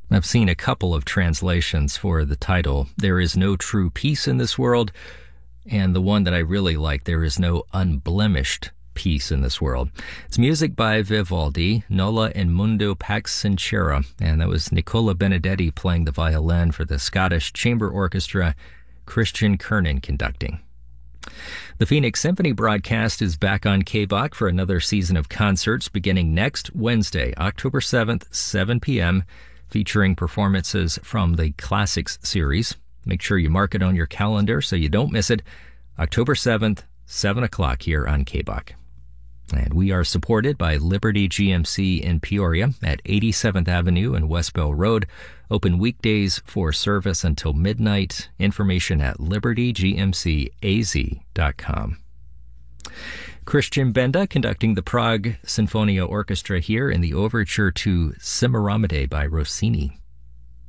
I've seen a couple of translations for the title, There is No True Peace in This World, and the one that I really like, There is No Unblemished Peace in This World. It's music by Vivaldi, Nola and Mundo Pax Sincera, and that was Nicola Benedetti playing the violin for the Scottish Chamber Orchestra, Christian Kernan conducting. The Phoenix Symphony broadcast is back on KBOC for another season of concerts beginning next Wednesday, October 7th, 7 p.m., featuring performances from the Classics series. Make sure you mark it on your calendar so you don't miss it. October 7th, 7 o'clock here on KBOC. And we are supported by Liberty GMC in Peoria at 87th Avenue and West Bell Road. Open weekdays for service until midnight. Information at libertygmcaz.com. Christian Benda conducting the Prague Sinfonia Orchestra here in the overture to Semiramide by Rossini.